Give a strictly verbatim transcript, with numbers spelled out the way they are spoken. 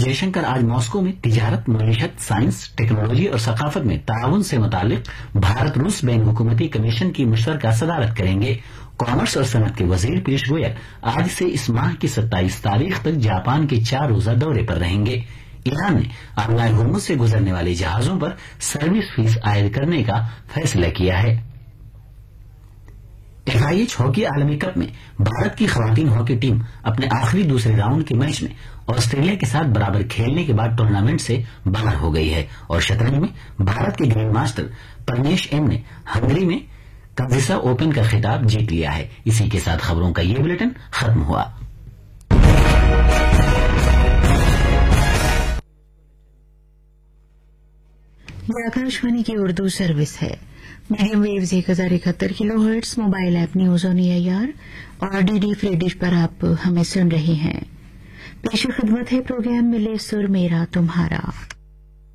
जयशंकर आज मॉस्को में तिजारत, मईशत, साइंस, टेक्नोलॉजी और सकाफत में ताउन से मुतालिक भारत रूस बैन हुकूमती कमीशन की मुश्तरका सदारत करेंगे। कॉमर्स और सनत के वजीर पीयूष गोयल आज से इस माह की सत्ताईस तारीख तक जापान के चार रोजा दौरे पर रहेंगे। ईरान ने आबलाए हुर्मुज से गुजरने वाले जहाजों पर सर्विस फीस आयद करने का फैसला किया है। एफआईएच हॉकी आलमी कप में भारत की खवातीन हॉकी टीम अपने आखिरी दूसरे राउंड के मैच में ऑस्ट्रेलिया के साथ बराबर खेलने के बाद टूर्नामेंट से बाहर हो गई है और शतरंज में भारत के ग्रैंड मास्टर परमेश एम ने हंगरी में काजिसा ओपन का खिताब जीत लिया है। इसी के साथ खबरों का ये बुलेटिन खत्म हुआ। ये आकाशवाणी की उर्दू सर्विस है। मीडियम वेव्स एक हजार इकहत्तर kilo hertz, mobile app news on AIR और डीडी फ्री डिश पर आप हमें सुन रहे हैं। पेश खिदमत है प्रोग्राम मिले सुर मेरा तुम्हारा।